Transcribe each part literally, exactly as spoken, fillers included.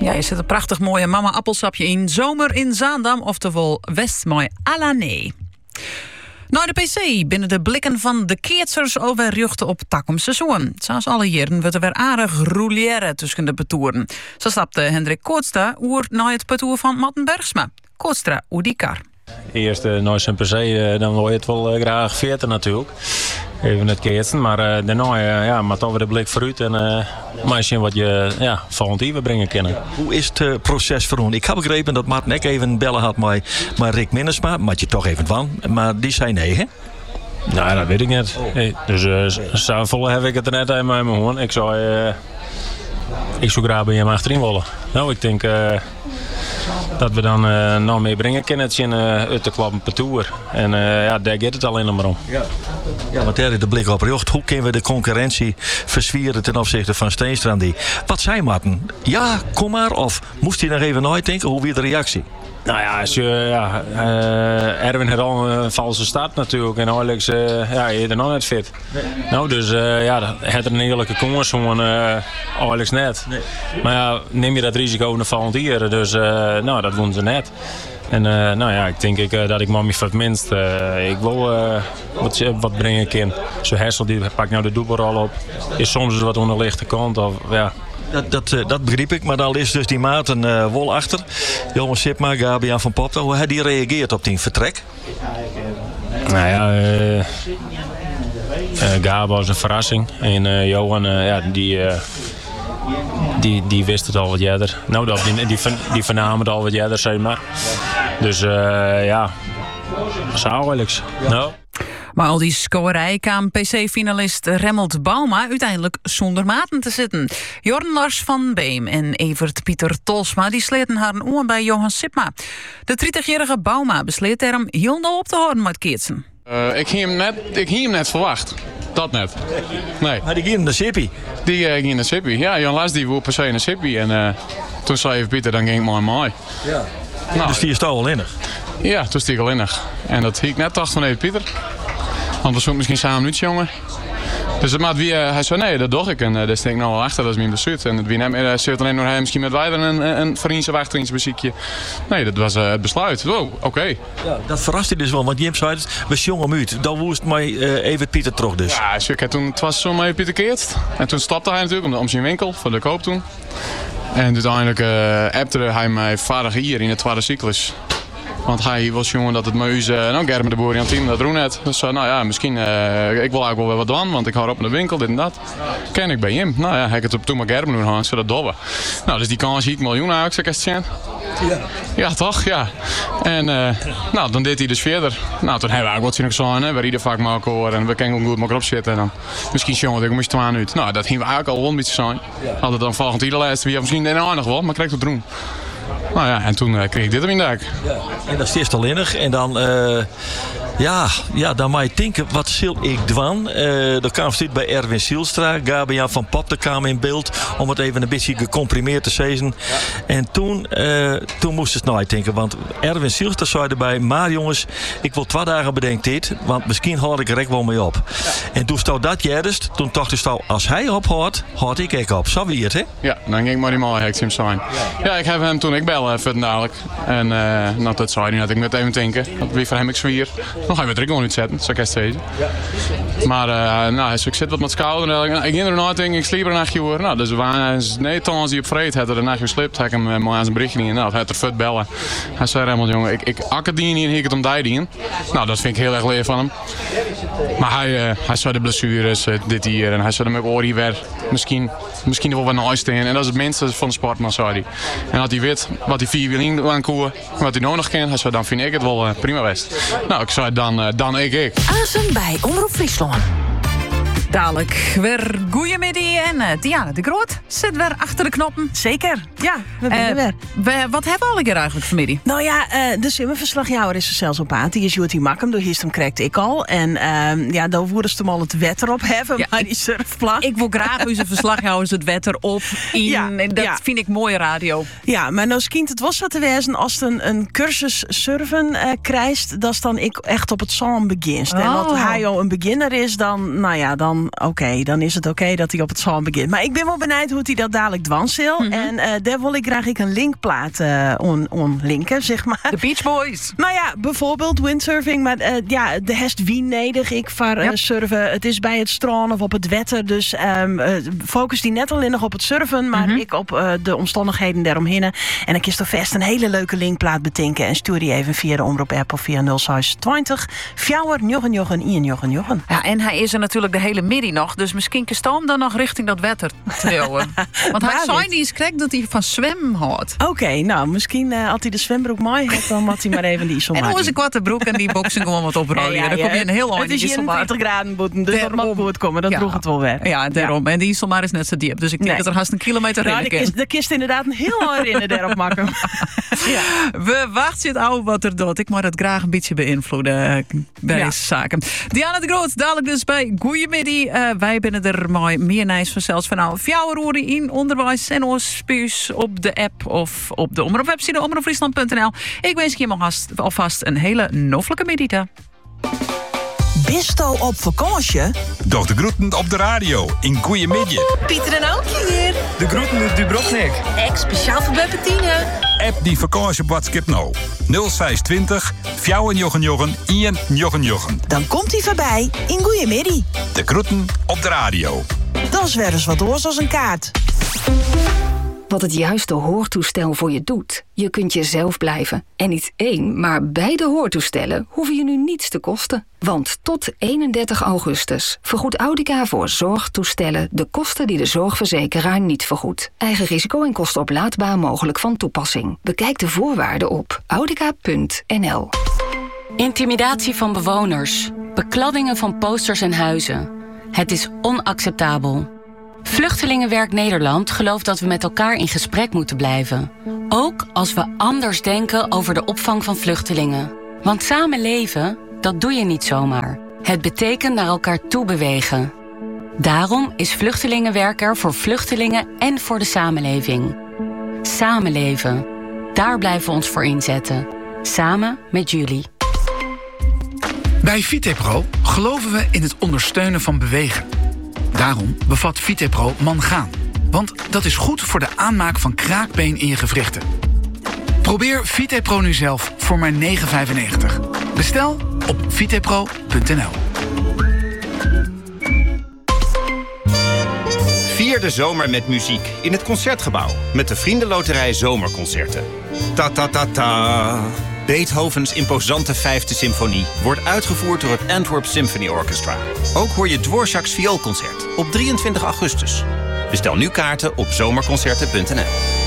Ja, je zet een prachtig mooie mama appelsapje in. Zomer in Zaandam, oftewel Westmooi à la nee. Nou, de P C binnen de blikken van de keertsers over juchten op takom seizoen. Zoals alle jaren wordt er weer aardig rouleren tussen de petoeren. Zo stapte Hendrik Koortstra oer naar het petoer van Matten Bergsma. Koortstra oer die kar. Eerst uh, nooit zijn per se, uh, dan wil je het wel uh, graag veertig natuurlijk. Even het keertsen, maar uh, daarna uh, ja, maar toch weer de blik vooruit en uh, maar zien wat je ja, volgend jaar brengen kunnen. Hoe is het uh, proces voor Ik heb begrepen dat Maarten ook even bellen had met, met Rick Minnesma, maar je toch even van, maar die zei nee, hè? Nou, dat weet ik niet. Oh. Hey, dus uh, zo vol heb ik het er net aan mijn hoorn. Ik zou, uh, ik zou graag bij hem achterin willen. Nou, ik denk uh, dat we dan uh, nog meer brengen kunnen uh, uit de klappen per toer. En uh, ja, daar gaat het alleen maar om. Ja, ja want daar is de blik op jocht. Hoe kunnen we de concurrentie verswieren ten opzichte van Steenstrand? Wat zei Maarten? Ja, kom maar. Of moest hij nog even uitdenken? Hoe weer de reactie? Nou ja, als je, ja uh, Erwin had al een valse start natuurlijk. En Alex, uh, ja, je er nog net fit. Nee. Nou, dus uh, ja, dat had er een eerlijke koers van uh, Alex net. Nee. Maar ja, neem je dat risico naar volgend jaar. Dus uh, nou, dat doen ze net. En uh, nou ja, ik denk ik, uh, dat ik maar voor het minst, uh, ik wil uh, wat, wat brengen kan. Zo Hessel, die pakt nou de dubbelrol op. Is soms wat onder de lichte kant. Of, ja. Dat, dat, uh, dat begreep ik, maar dan is dus die Maarten uh, wol achter. Johan Sipma, Gabian van Popta. Hoe had die reageerd op die vertrek? Nou ja, uh, uh, Gabi was een verrassing. En uh, Johan, uh, ja, die, uh, die, die wist het al wat jijder. Nou, dat, die, die, die vernamen het al wat jijder, zeg maar. Dus uh, ja, zou Alex. Nou. Maar al die scoorij kwam P C-finalist Remmelt Bauma uiteindelijk zonder maten te zitten. Jorn Lars van Beem en Evert Pieter Tolsma die sleten haar een oor bij Johan Sipma. De drietigjarige Bauma besleet er hem heel nauw op te houden met Keertsen. Uh, ik ging hem net, ik ging hem net verwacht. Dat net. Nee. Maar die ging naar Sippy. Die uh, ging naar Sippy. Ja, Jan Lars die wilde per se naar Sippy. En uh, toen zei even Pieter, dan ging ik maar mooi. Ja. Nou, dus die is toch al innig? Ja, toen is die al innig. En dat hiek net dacht van even Pieter. Want we zoeken misschien samen iets, jongen. Dus maar wie, uh, hij zei nee, dat doe ik. En uh, daar sta ik nou wel achter, dat is mijn besluit. En wie neemt uh, zit alleen nog hij misschien met wijder een, een vriendse achterin Nee, dat was uh, het besluit. Oh, oké. Okay. Ja, dat verraste dus wel, want Jim zei het, we jongen hem uit. Dan woest mij uh, even Pieter terug dus. Ja, zeker. Toen het was zo mee Pieter keert. En toen stapte hij natuurlijk om, om zijn winkel voor de koop toen. En uiteindelijk uh, appte hij mij vader hier in de tweede cyclus. Want hij was jongen dat het met uh, nou Gerben de Boer in het team dat doen net. Dus uh, nou ja, misschien uh, ik wil eigenlijk wel wat doen, want ik hou op in de winkel, dit en dat. Ken ik bij hem. Nou ja, hij het op toen maar Gerben doen hangen, zodat dobben. Nou, dus die kans zie ik miljoen eigenlijk, zeg ik het zien. Ja. Ja, toch? Ja. En uh, nou, dan deed hij dus verder. Nou, toen hebben we eigenlijk wat zien ook zo, hè, waar ieder vaak maken hoor en we kunnen ook goed maar op zitten en dan misschien jongen, ik moest twee minuten. Nou, dat ging we eigenlijk al wel een beetje zijn. Had het dan volgend ieder lijst wie misschien de nog wel, maar kreeg het doen. Nou ja, en toen uh, kreeg ik dit op mijn dak. Ja, en dat is al innig. En dan, uh, ja, ja, dan moet je denken, wat zul ik doen? Uh, dan kwam dit bij Erwin Sielstra. Gabian van Popta kwam in beeld. Om het even een beetje gecomprimeerd te zeggen. Ja. En toen, uh, toen moest het nou denken. Want Erwin Sielstra zei erbij, maar jongens, ik wil twee dagen bedenkt dit. Want misschien houd ik er echt wel mee op. Ja. En toen stond dat juist. Toen dacht ik, als hij ophoudt, houd ik ook op. Zo wie het, hè? Ja, dan ging ik maar die mal heksim zijn. Ja. ja, ik heb hem toen ik bel even dadelijk. En uh, nou, dat zei hij dat ik net even denken. Dat wie voor hem ik zwier. Nog ga je er gewoon niet zetten, zou ik eens zeggen. Ja. Maar uh, nou, ik zit wat met schouder. Nou, ik ging er nog denken, ik sliep er een nachtje hoor. Nou, dus we waren, nee, toen als hij op vreed had er een nachtje geslipt, heb ik hem uh, maar aan zijn berichtje niet. Nou, hij had er vet bellen. Hij zei helemaal jongen, ik, ik ak het dien en ik het om die dien. Nou, dat vind ik heel erg leer van hem. Maar hij, uh, hij zei de blessures uh, dit hier en hij zei hem ook oor hier weer. Misschien, misschien wel wat nice tegen. En dat is het minste van de sport, maar zei hij. En dat hij weet wat hij vier wil aan koeren, wat hij nodig kent, hij zei dan vind ik het wel uh, prima best. Nou, ik zei dan, uh, dan ik ik. Azen bij Omroep Friesland. Dadelijk weer goeiemiddag en uh, Diana de Groot zit weer achter de knoppen. Zeker, ja, we zijn uh, weer. We, wat hebben we al keer eigenlijk vanmiddag? Nou ja, uh, de simmerverslagjouwer is er zelfs op aan. Die is Jordi Makkem, door Hiestem krijgt ik al. En uh, ja, daar woorden ze hem al het wet erop hebben, ja, maar die surfplan. Ik wil graag onze verslaghouders het wet erop in. Ja, dat ja. vind ik mooie radio. Ja, maar nou schijnt het was dat te wezen als het een, een cursus surfen uh, krijgt, dat is dan ik echt op het zand beginst. Oh. En als hij al een beginner is, dan, nou ja, dan dan oké. Okay, dan is het oké okay dat hij op het zalm begint. Maar ik ben wel benieuwd hoe hij dat dadelijk dwans wil. Mm-hmm. En uh, daar wil ik graag ik een linkplaat uh, on, on linken, zeg maar. De Beach Boys. Nou ja, bijvoorbeeld windsurfing. Maar uh, ja, de hest wie nedig ik voor uh, yep. surfen. Het is bij het strand of op het wetter. Dus um, uh, focus die net alleen nog op het surfen. Maar mm-hmm. ik op uh, de omstandigheden daaromheen. En dan kies toch vast een hele leuke linkplaat betinken. En stuur die even via de Omroep app of via nul zes twintig fjouwer njochen njochen ien njochen njochen. Ja, en hij is er natuurlijk de hele middag nog. Dus misschien kan Stam dan nog richting dat wetter trillen. Want hij zei niet eens correct dat hij van zwemmen houdt. Oké, okay, nou misschien uh, als hij de zwembroek mooi heeft, dan moet hij maar even die isomaar. En hoe is een kwarte broek en die boxen gewoon wat oprollen. Ja, ja, ja. Dan kom je een heel lang. Het is eenentwintig graden boeten, dus dat mag goed komen. Dat ja. droeg het wel weg. Ja, daarom. Ja. En die isomaar is net zo diep. Dus ik denk nee. dat er haast een kilometer nou, in kan. De kist inderdaad een heel lang in daarop maken. Ja. We wachten het oude wat er doet. Ik mag het graag een beetje beïnvloeden bij ja. deze zaken. Diana de Groot, dadelijk dus bij Goeiemiddag. Uh, wij binnen er mooi meer nijs van zelfs van nou fjouwer in onderwijs en ons op de app of op de omroepwebsite omroep friesland punt n l. Ik wens je alvast een hele noffelijke middag. Bisto op vakantie? Doch de groeten op de radio in Goeiemiddag. Pieter en Aukje hier. De groeten uit Dubrovnik. Ex speciaal voor Bettine. App die vakantie op WhatsApp nou. nul zes twintig fjouwer njochen njochen ien njochen njochen. Dan komt hij voorbij in Goeiemiddag. De groeten op de radio. Dat is weer eens wat oors als een kaart. Wat het juiste hoortoestel voor je doet. Je kunt jezelf blijven. En niet één, maar beide hoortoestellen hoeven je nu niets te kosten. Want tot eenendertig augustus vergoedt Audica voor zorgtoestellen de kosten die de zorgverzekeraar niet vergoedt. Eigen risico en kosten oplaadbaar mogelijk van toepassing. Bekijk de voorwaarden op audica punt n l. Intimidatie van bewoners. Bekladdingen van posters en huizen. Het is onacceptabel. Vluchtelingenwerk Nederland gelooft dat we met elkaar in gesprek moeten blijven. Ook als we anders denken over de opvang van vluchtelingen. Want samen leven, dat doe je niet zomaar. Het betekent naar elkaar toe bewegen. Daarom is Vluchtelingenwerk er voor vluchtelingen en voor de samenleving. Samenleven. Daar blijven we ons voor inzetten. Samen met jullie. Bij Vitepro geloven we in het ondersteunen van bewegen. Daarom bevat Vitepro Mangaan. Want dat is goed voor de aanmaak van kraakbeen in je gewrichten. Probeer Vitepro nu zelf voor maar negen vijfennegentig. Bestel op vitepro punt n l. Vier de zomer met muziek in het Concertgebouw. Met de Vriendenloterij Zomerconcerten. Ta ta ta ta. Beethovens imposante vijfde symfonie wordt uitgevoerd door het Antwerp Symphony Orchestra. Ook hoor je Dvorak's vioolconcert op drieëntwintig augustus. Bestel nu kaarten op zomerconcerten punt n l.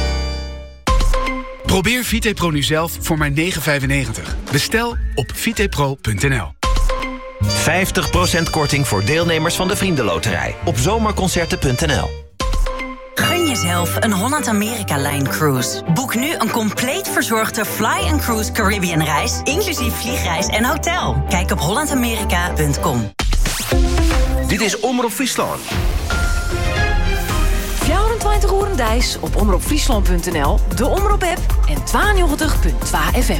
Probeer Vitepro nu zelf voor maar negen vijfennegentig. Bestel op vitepro punt n l. vijftig procent korting voor deelnemers van de Vriendenloterij op zomerconcerten punt n l. Gun jezelf een Holland-Amerika-lijn cruise. Boek nu een compleet verzorgde Fly and Cruise Caribbean reis, inclusief vliegreis en hotel. Kijk op holland amerika punt com. Dit is Omroep Friesland. vierentwintig uur Dijs op omroep friesland punt n l, de Omroep-app en tweeënnegentig punt twee F M.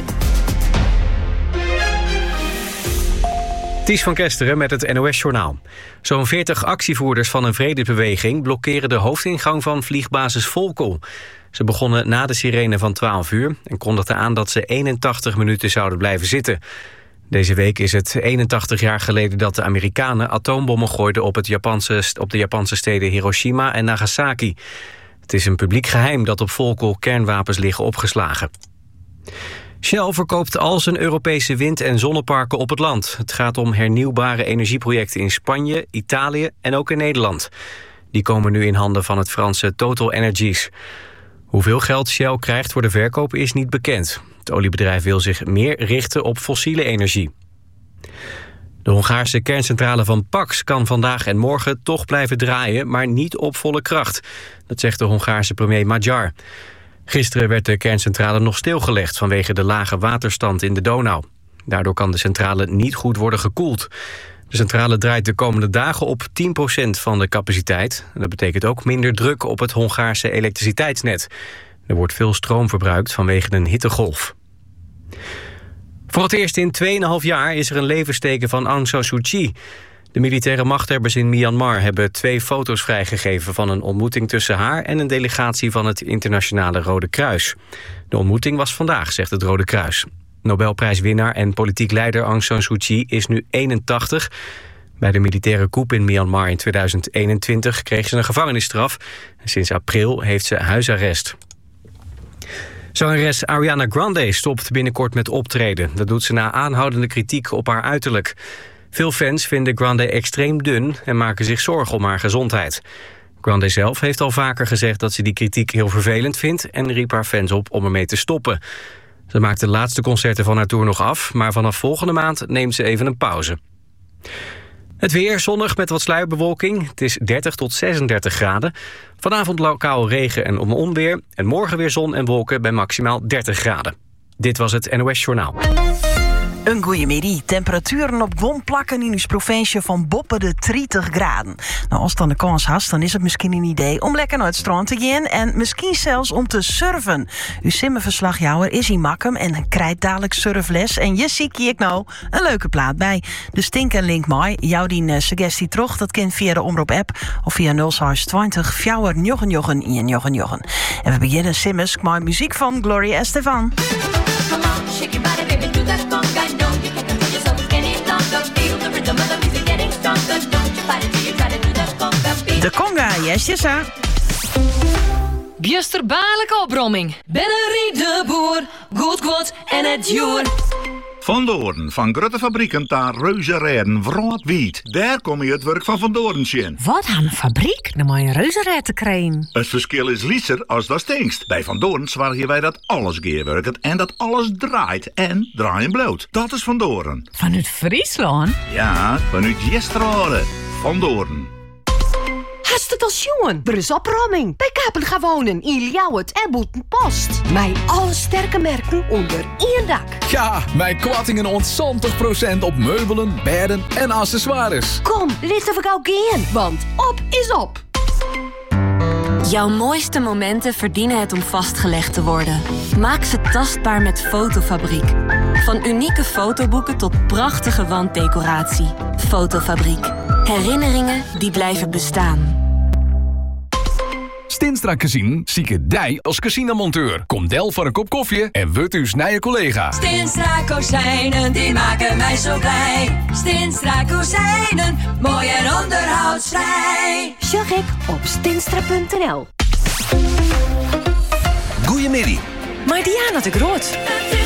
Ties van Kesteren met het N O S-journaal. Zo'n veertig actievoerders van een vredesbeweging blokkeren de hoofdingang van vliegbasis Volkel. Ze begonnen na de sirene van twaalf uur en kondigden aan dat ze eenentachtig minuten zouden blijven zitten. Deze week is het eenentachtig jaar geleden dat de Amerikanen atoombommen gooiden op, het Japanse, op de Japanse steden Hiroshima en Nagasaki. Het is een publiek geheim dat op Volkel kernwapens liggen opgeslagen. Shell verkoopt al zijn Europese wind- en zonneparken op het land. Het gaat om hernieuwbare energieprojecten in Spanje, Italië en ook in Nederland. Die komen nu in handen van het Franse Total Energies. Hoeveel geld Shell krijgt voor de verkoop is niet bekend. Het oliebedrijf wil zich meer richten op fossiele energie. De Hongaarse kerncentrale van Paks kan vandaag en morgen toch blijven draaien, maar niet op volle kracht. Dat zegt de Hongaarse premier Magyar. Gisteren werd de kerncentrale nog stilgelegd vanwege de lage waterstand in de Donau. Daardoor kan de centrale niet goed worden gekoeld. De centrale draait de komende dagen op tien procent van de capaciteit. En dat betekent ook minder druk op het Hongaarse elektriciteitsnet. Er wordt veel stroom verbruikt vanwege een hittegolf. Voor het eerst in tweeënhalf jaar is er een levensteken van Aung San Suu Kyi. De militaire machthebbers in Myanmar hebben twee foto's vrijgegeven van een ontmoeting tussen haar en een delegatie van het Internationale Rode Kruis. De ontmoeting was vandaag, zegt het Rode Kruis. Nobelprijswinnaar en politiek leider Aung San Suu Kyi is nu eenentachtig. Bij de militaire coup in Myanmar in tweeduizend eenentwintig kreeg ze een gevangenisstraf. Sinds april heeft ze huisarrest. Zangeres Ariana Grande stopt binnenkort met optreden. Dat doet ze na aanhoudende kritiek op haar uiterlijk. Veel fans vinden Grande extreem dun en maken zich zorgen om haar gezondheid. Grande zelf heeft al vaker gezegd dat ze die kritiek heel vervelend vindt en riep haar fans op om ermee te stoppen. Ze maakt de laatste concerten van haar tour nog af, maar vanaf volgende maand neemt ze even een pauze. Het weer zonnig met wat sluierbewolking. Het is dertig tot zesendertig graden. Vanavond lokaal regen en om onweer. En morgen weer zon en wolken bij maximaal dertig graden. Dit was het N O S Journaal. Een goeiemiddag. Temperaturen op Gon plakken in uw provincie van boppen de dertig graden. Nou, als dan de kans hast, dan is het misschien een idee om lekker naar het strand te gaan en misschien zelfs om te surfen. Uw simmenverslagjouwer is in Makkum en krijgt dadelijk surfles. En je zie ik nou een leuke plaat bij. Dus tink en link mij. Jouw die uh, suggestie terug, dat kan via de Omroep app of via nul zes twintig fjouwer njochen njochen in njochen njochen. En we beginnen simmers met muziek van Gloria Estefan. Come on, shake your body, baby, do that conga. No, you can't control yourself any longer. Feel the rhythm of the music getting stronger. Don't you fight it till you try to do that conga beat. De conga, yes, yes, hè. Bjusterbaarlijke opbromming. Bennerie de boer, goed kwot en het joer. Van Doorn, van grote fabrieken naar reuzenrijden, vroeg wiet. Daar kom je het werk van Van Doorn zien. Wat aan een fabriek? Dan moet je een reuzenrijd te krijgen. Het verschil is lieser als dat stinkst. Bij Van Doorn zorgen wij dat alles geerwerkt en dat alles draait en draaien bloot. Dat is Van Doorn. Vanuit Friesland? Ja, vanuit Jestrade. Van Doorn. Hast het als jongen? Er is opruiming. Bij Kapel gaan wonen in Ljouwert en Boetenpost. Mij alle sterke merken onder één dak. Ja, mijn kwattingen ontzontig procent op meubelen, bedden en accessoires. Kom, licht of ik ook geen, want op is op. Jouw mooiste momenten verdienen het om vastgelegd te worden. Maak ze tastbaar met Fotofabriek. Van unieke fotoboeken tot prachtige wanddecoratie. Fotofabriek. Herinneringen die blijven bestaan. Stinstra Casino, zieke dij als casinomonteur. Kom del voor een kop koffie en word uw snije collega. Stinstra kozijnen, die maken mij zo blij. Stinstra kozijnen, mooi en onderhoudsvrij. Zag ik op stinstra punt n l. Goeiemiddag. Maar Diana de Groot.